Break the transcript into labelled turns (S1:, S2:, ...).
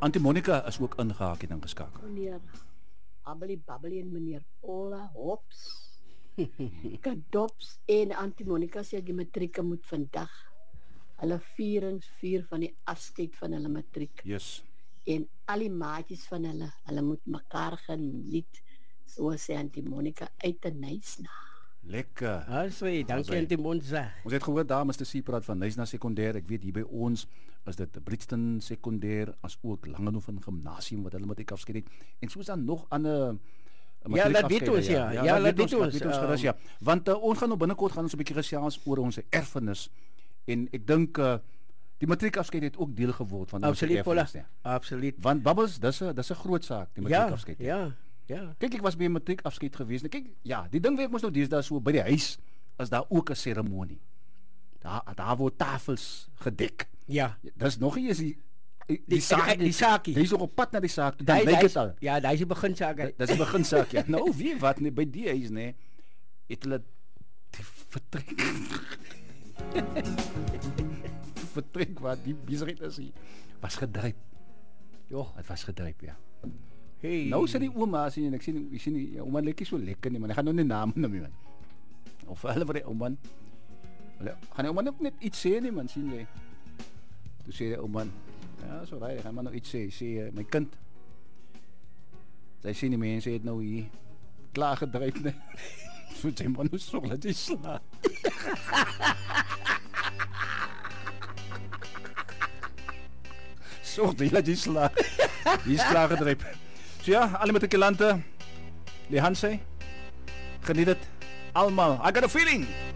S1: Auntie Monica is ook ingehaak en ingeskakel.
S2: Meneer Abbeli Babbeli en meneer Paula Hops. Kadops en Auntie Monica sê die matrieke moet vandag hulle vierings vier van die afskeid van hulle matriek.
S1: Yes.
S2: En al die maatjies van hulle moet mekaar geniet, soos sê Auntie Monica uit 'n Nysna.
S1: Lekker.
S3: Aswee, dankie Auntie Monza.
S1: Ons het gehoor daar Mr. C praat van Nysna sekondêr. Ek weet hier by ons is dit Brixton sekondêr as ook Langehoven gimnasium wat hulle matriek afskeid het. En soos dan nog ander
S3: Ja, laat weet ons ja. Ja, laat weet ons
S1: gerus ja. Want ons gaan nou binnekort gaan ons 'n bietjie gesels oor ons erfenis en ek dink die matriekafskeid het ook deel geword van ons erfenis.
S3: Absoluut.
S1: Want Bubbles, dis 'n groot saak die matriekafskeid.
S3: Ja.
S1: Kyk, ek was by 'n matriekafskeid gewees. Kyk, ja, die ding werk mos nou deesdae so by die huis is daar ook 'n seremonie. Daar word tafels gedek.
S3: Ja.
S1: Dis nog nie eens die saakie. Dis nog op pad na die saak toe. Dan lyk dit al.
S3: Ja, daai is die beginsaak.
S1: Dis die beginsaak ja. Nou, wie wat nie by die huis nê. Het hulle vertrek. Vertrek wat die besigheid is hier. Was gedryf. Ja, dit was gedryf ja.
S3: Hey.
S1: Nou sê die ouma sien en ek sien die ouma lekkie so lekker nie man. Ek gaan nou nie name noem man. Of hulle vir die ouma. Hulle gaan die ouma net iets sê nie man, sien jy. Toe sê die ouma, ja, so raai, gaan maar nou iets sê my kind. Sy sien die mense het nou hier klaar gedryf nie. So sê man nou so laat jy sla. So laat jy sla. Die is klaar gedryf. So ja, alle matrikulante, die hand sê, geniet het almal. I got a feeling.